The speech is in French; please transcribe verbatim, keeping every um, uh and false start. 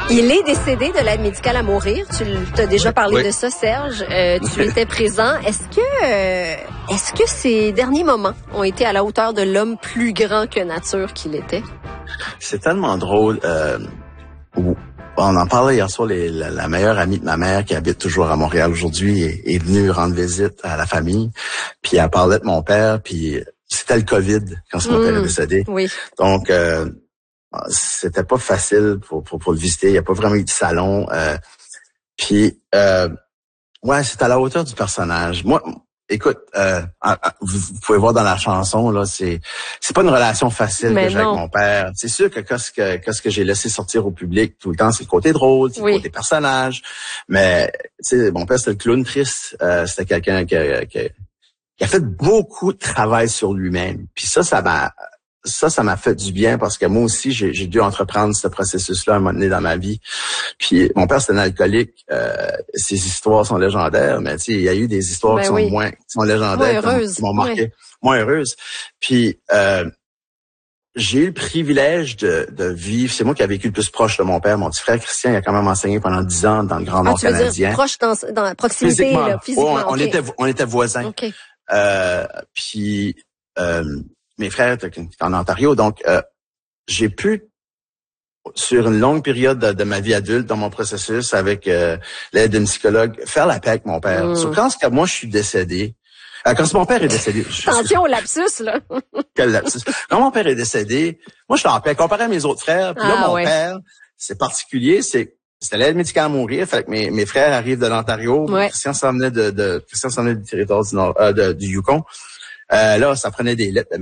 Il est décédé de l'aide médicale à mourir. Tu as déjà oui, parlé oui. de ça, Serge. Euh, tu étais présent. Est-ce que, euh, est-ce que ces derniers moments ont été à la hauteur de l'homme plus grand que nature qu'il était? C'est tellement drôle. Euh, on en parlait hier soir. Les, la, la meilleure amie de ma mère, qui habite toujours à Montréal aujourd'hui, est, est venue rendre visite à la famille. Puis elle parlait de mon père. Puis c'était le COVID quand son mmh, père est décédé. Oui. Donc euh, c'était pas facile pour, pour, pour le visiter. Il n'y a pas vraiment eu de salon. Euh, puis, euh, ouais, c'est à la hauteur du personnage. Moi, écoute, euh, vous, vous pouvez voir dans la chanson, là, c'est c'est pas une relation facile Mais que j'ai avec mon père. C'est sûr que qu'est-ce que qu'est-ce que j'ai laissé sortir au public tout le temps, c'est le côté drôle, c'est oui. le côté personnage. Mais, tu sais, mon père, c'était le clown triste. Euh, c'était quelqu'un qui a, qui, a, qui a fait beaucoup de travail sur lui-même. Puis ça, ça m'a... Ça, ça m'a fait du bien parce que moi aussi, j'ai, j'ai dû entreprendre ce processus-là à un moment donné dans ma vie. Puis mon père, c'était un alcoolique. Euh, ses histoires sont légendaires, mais tu sais, il y a eu des histoires ben qui sont oui. moins, qui sont légendaires, moins qui m'ont marqué, oui. moins heureuses. Puis euh, j'ai eu le privilège de, de vivre. C'est moi qui ai vécu le plus proche de mon père. Mon petit frère Christian, il a quand même enseigné pendant dix ans dans le Grand Nord ah, tu veux canadien. dire proche dans, dans la proximité, physiquement. Là, physiquement. Oh, on, okay. était, on était voisins. Okay. Euh, puis euh, mes frères étaient en Ontario, donc euh, j'ai pu, sur une longue période de, de ma vie adulte, dans mon processus, avec euh, l'aide d'une psychologue, faire la paix avec mon père. Mm. So, quand moi je suis décédé, euh, quand mon père est décédé... Attention au lapsus, là! Quel lapsus? Quand mon père est décédé, moi je suis en paix. Comparé à mes autres frères, puis ah, là, mon ouais. père, c'est particulier, c'est... C'était l'aide médicale à mourir, fait que mes, mes frères arrivent de l'Ontario, ouais. Christian s'en venait de, de Christian s'en venait du territoire du Nord, euh, de, du Yukon. Euh, là, ça prenait des lettres.